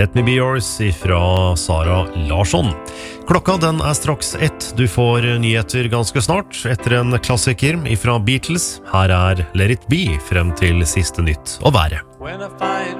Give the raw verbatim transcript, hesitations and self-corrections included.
Let Me Be Yours fra Sara Larsson. Klokka den er straks ett. Du får nyheter ganske snart etter en klassiker fra Beatles. Her er Let It Be frem til siste nytt og været. When I fight